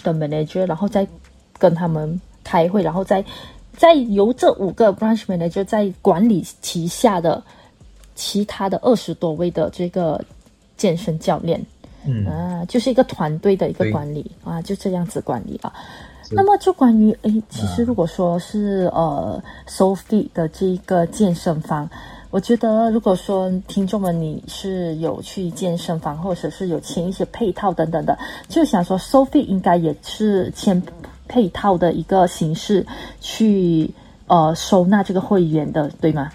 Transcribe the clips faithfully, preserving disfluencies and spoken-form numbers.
的 manager， 然后再跟他们开会，然后再再由这五个 branch manager 在管理旗下的其他的二十多位的这个健身教练。嗯啊，就是一个团队的一个管理啊，就这样子管理啊。那么就关于诶，其实如果说是、啊、呃 Sophie 的这个健身房，我觉得如果说听众们你是有去健身房，或者是有签一些配套等等的，就想说 Sophie 应该也是签配套的一个形式去呃收纳这个会员的，对吗？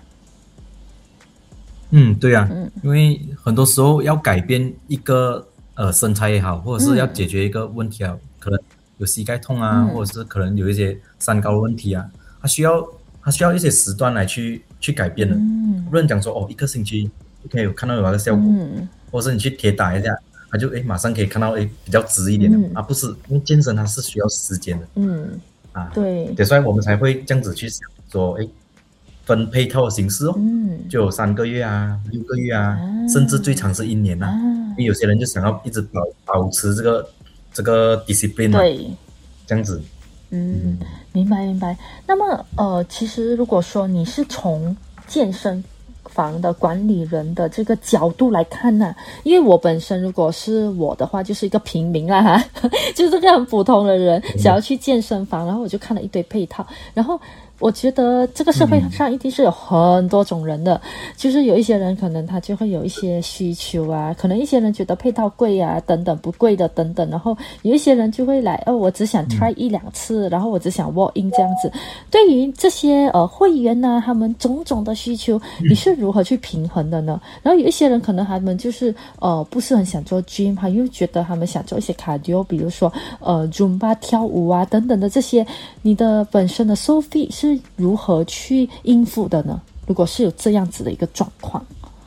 嗯，对啊，嗯，因为很多时候要改变一个呃身材也好，或者是要解决一个问题啊，嗯、可能有膝盖痛啊、嗯，或者是可能有一些三高的问题啊，它需要它需要一些时段来去去改变的。嗯，不能讲说哦一个星期就可以有看到有那个效果，嗯，或者是你去铁打一下，它就诶马上可以看到诶比较直一点的、嗯、啊，不是，因为健身它是需要时间的。嗯，啊，对，所以我们才会这样子去想说，诶。分配套的形式哦，嗯，就有三个月啊、六个月啊，啊甚至最长是一年啊。啊因为有些人就想要一直保保持这个这个 discipline 嘛，对，这样子。 嗯，嗯明白明白。那么呃，其实如果说你是从健身房的管理人的这个角度来看呢、啊，因为我本身如果是我的话，就是一个平民啦哈，就是个很普通的人，嗯、想要去健身房，然后我就看了一堆配套，然后。我觉得这个社会上一定是有很多种人的、嗯、就是有一些人可能他就会有一些需求啊，可能一些人觉得配套贵啊等等不贵的等等，然后有一些人就会来哦，我只想 try 一两次、嗯、然后我只想 walk in 这样子。对于这些呃会员呢，他们种种的需求你是如何去平衡的呢？然后有一些人可能他们就是呃不是很想做 gym， 他又觉得他们想做一些 cardio， 比如说呃 Zumba 跳舞啊等等的这些，你的本身的收费是如何去应付的呢？如果是有这样子的一个状况，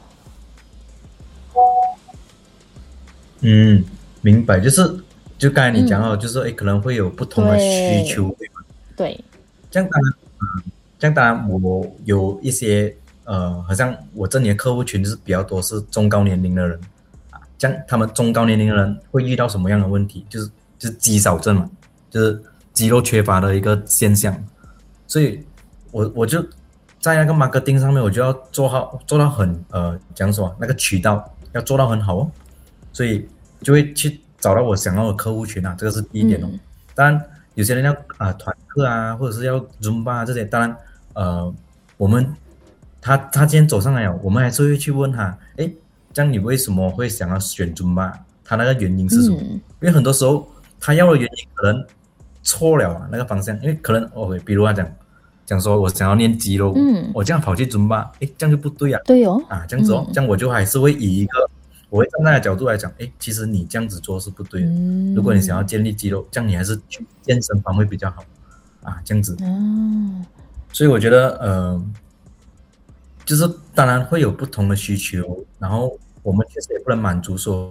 嗯，明白，就是就刚才你讲到、嗯，就是诶，可能会有不同的需求，对吗？ 对， 这样当然，嗯，这样当然，我有一些呃，好像我这里的客户群就是比较多是中高年龄的人啊，这样他们中高年龄的人会遇到什么样的问题？就是就是肌少症嘛，就是肌肉缺乏的一个现象，所以。我我就在那个 marketing 上面，我就要做好做到很呃，讲什么那个渠道要做到很好哦，所以就会去找到我想要的客户群啊，这个是第一点哦。嗯、当然，有些人要啊、呃、团课啊，或者是要 Zumba 啊这些，当然呃，我们他他今天走上来了，我们还是会去问他，诶，这样你为什么会想要选 Zumba？ 他那个原因是什么？嗯、因为很多时候他要的原因可能错了啊，那个方向，因为可能 OK， 比如他讲。讲说我想要练肌肉，嗯，我这样跑去尊巴，诶，这样就不对啊， 对哦， 啊，这样子哦，嗯、这样我就还是会以一个我会站在角度来讲，诶，其实你这样子做是不对的。嗯、如果你想要建立肌肉，这样你还是去健身房会比较好，啊，这样子。嗯，所以我觉得，呃，就是当然会有不同的需求，然后我们确实也不能满足说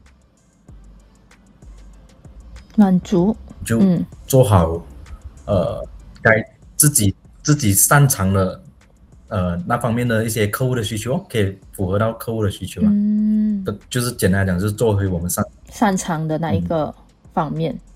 满足就做好，嗯、呃，该自己。自己擅长的呃那方面的一些客户的需求，可以符合到客户的需求啊。嗯，就是简单来讲，就是做回我们擅擅长的那一个方面。嗯、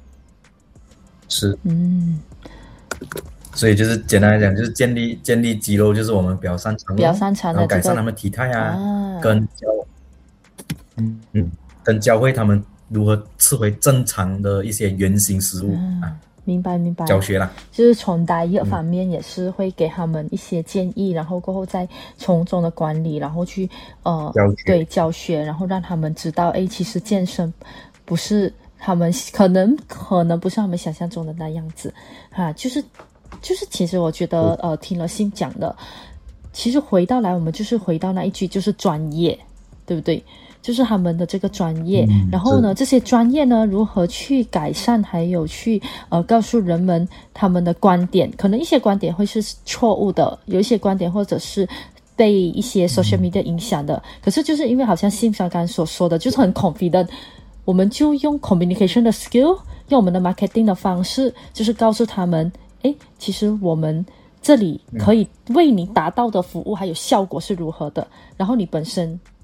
是，嗯，所以就是简单来讲，就是建立建立肌肉，就是我们比较擅长的， 比较擅长的、 这个，然后改善他们体态啊，啊跟教嗯嗯跟教会他们如何吃回正常的一些原型食物、嗯、啊。 明白明白， 教学啦， 就是从diet方面也是会给他们一些建议，嗯、然后过后再从中的管理，然后去呃教学对教学，然后让他们知道，哎，其实健身不是他们可能可能不是他们想象中的那样子啊，就是就是，其实我觉得呃，听了Sim讲的，其实回到来我们就是回到那一句，就是专业，对不对？就是他们的这个专业、嗯、然后呢这些专业呢如何去改善，还有去呃告诉人们他们的观点，可能一些观点会是错误的，有一些观点或者是被一些 social media 影响的、嗯、可是就是因为好像Sim刚刚所说的，就是很 confident， 我们就用 communication 的 skill， 用我们的 marketing 的方式，就是告诉他们，诶，其实我们这里可以为你达到的服务还有效果是如何的，然后你本身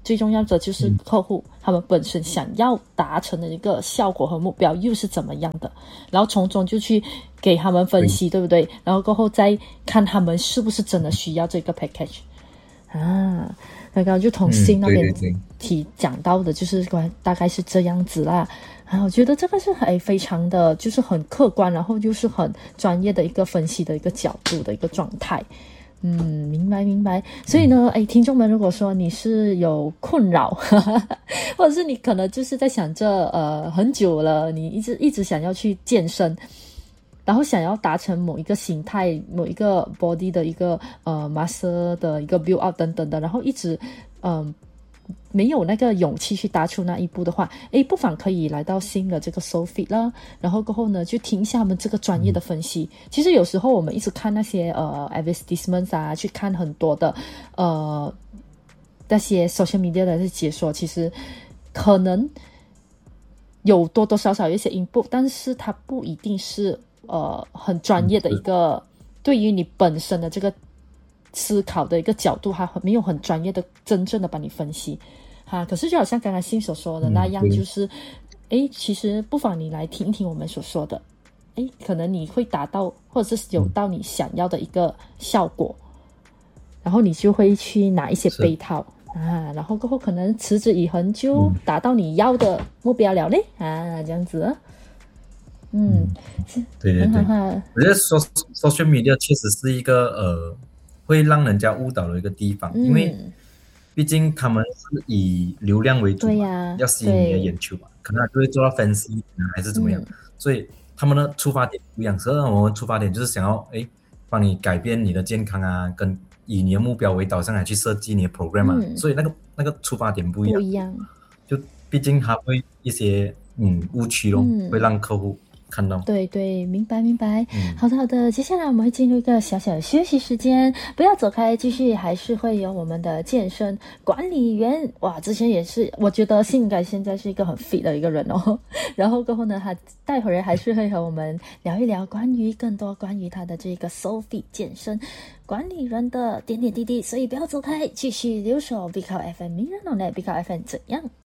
最重要的就是客户、嗯、他们本身想要达成的一个效果和目标又是怎么样的，然后从中就去给他们分析， 对, 对不对？然后过后再看他们是不是真的需要这个 package 啊。刚刚就同心那边提讲到的就是关大概是这样子啦。啊，我觉得这个是很非常的就是很客观，然后就是很专业的一个分析的一个角度的一个状态。嗯，明白明白。所以呢，哎，听众们，如果说你是有困扰，呵呵，或者是你可能就是在想着呃很久了，你一直一直想要去健身，然后想要达成某一个形态、某一个 body 的一个呃 muscle 的一个 build up 等等的，然后一直嗯。呃没有那个勇气去踏出那一步的话，诶，不妨可以来到新的这个 SoFit 啦，然后过后呢，就听一下他们这个专业的分析。嗯、其实有时候我们一直看那些呃 advertisements 啊，去看很多的呃那些 social media 的解说，其实可能有多多少少有一些 input， 但是它不一定是呃很专业的一个、嗯、对于你本身的这个思考的一个角度，还没有很专业的真正的帮你分析哈。可是就好像刚刚信所说的那样，嗯、就是诶，其实不妨你来听一听我们所说的，诶，可能你会达到或者是有到你想要的一个效果，然后你就会去拿一些杯套啊，然后过后可能持之以恒就达到你要的目标了嘞、嗯、啊，这样子啊。嗯， 嗯对对对，我觉得 social media 确实是一个呃会让人家误导的一个地方，嗯、因为毕竟他们是以流量为主嘛，对啊、要吸引你的眼球嘛，可能他就会做到分析还是怎么样、嗯，所以他们的出发点不一样。所以我们出发点就是想要哎帮你改变你的健康啊，跟以你的目标为导向来去设计你的 program 啊，嗯、所以那个那个出发点不一样，不一样，就毕竟它会一些嗯误区咯、嗯，会让客户看到。 对对，明白明白、嗯、好的好的，接下来我们会进入一个小小的休息时间，不要走开，继续还是会有我们的健身管理员。哇，之前也是我觉得性感现在是一个很 fit 的一个人哦，然后过后呢他待会儿还是会和我们聊一聊关于更多关于他的这个 SoFit 健身管理人的点点滴滴，所以不要走开，继续留守 Big Up F M 名人 on net Big Up F M 怎样